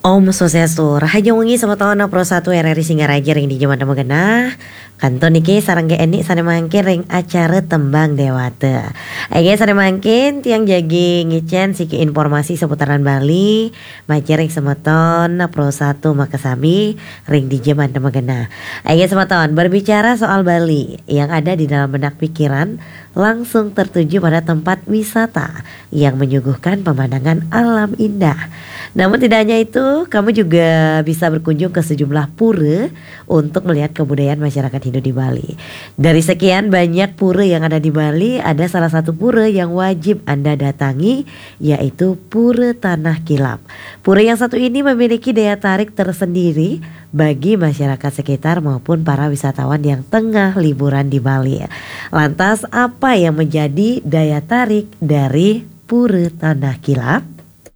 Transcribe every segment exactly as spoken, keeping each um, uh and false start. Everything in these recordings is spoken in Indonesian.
Om Swastiastu, Rahayu Wengi sama tahun Pro satu R R I Singaraja ring di Jaman Magana. Kanto niki sarang ge enik sane mangkin ring acara tembang dewata. Ege sane mangkin tiang jagi ngicen siki informasi seputaran Bali. Maci ring semeton Pro satu Makasami ring di Jaman Magana. Ege semeton berbicara soal Bali yang ada di dalam benak pikiran langsung tertuju pada tempat wisata yang menyuguhkan pemandangan alam indah. Namun tidak hanya itu, kamu juga bisa berkunjung ke sejumlah pura untuk melihat kebudayaan masyarakat Hindu di Bali. Dari sekian banyak pura yang ada di Bali, ada salah satu pura yang wajib Anda datangi, yaitu Pura Tanah Kilap. Pura yang satu ini memiliki daya tarik tersendiri bagi masyarakat sekitar maupun para wisatawan yang tengah liburan di Bali. Lantas apa yang menjadi daya tarik dari Pura Tanah Kilap?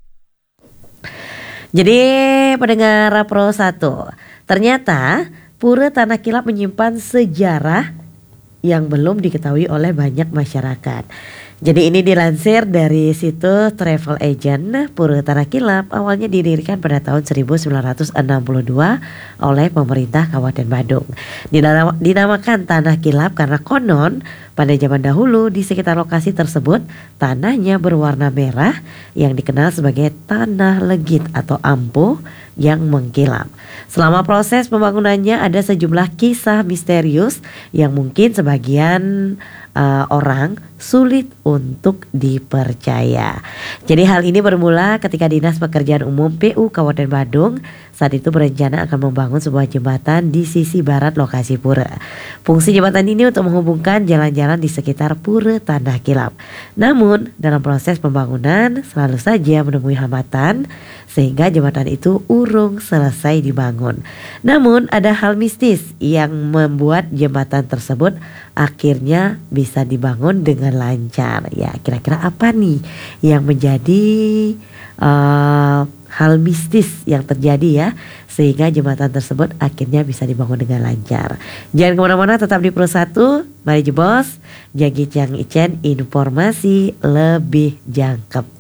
Jadi pendengar Pro satu, ternyata Pura Tanah Kilap menyimpan sejarah yang belum diketahui oleh banyak masyarakat. Jadi ini dilansir dari situs travel agent. Pura Tanah Kilap awalnya didirikan pada tahun seribu sembilan ratus enam puluh dua oleh pemerintah Kabupaten Badung. Dinama, dinamakan Tanah Kilap karena konon pada zaman dahulu di sekitar lokasi tersebut tanahnya berwarna merah yang dikenal sebagai tanah legit atau ampuh yang mengkilap. Selama proses pembangunannya ada sejumlah kisah misterius yang mungkin sebagian uh, orang sulit untuk dipercaya. Jadi hal ini bermula ketika Dinas Pekerjaan Umum P U Kabupaten Badung saat itu berencana akan membangun sebuah jembatan di sisi barat lokasi pura. Fungsi jembatan ini untuk menghubungkan jalan-jalan di sekitar Pura Tanah Kilap. Namun dalam proses pembangunan selalu saja menemui hambatan sehingga jembatan itu urung selesai dibangun. Namun ada hal mistis yang membuat jembatan tersebut akhirnya bisa dibangun dengan lancar. Ya, kira-kira apa nih yang menjadi uh, hal mistis yang terjadi ya sehingga jembatan tersebut akhirnya bisa dibangun dengan lancar. Jangan kemana-mana, tetap di Pro satu. Mari jebos, jagi cang icen informasi lebih jangkep.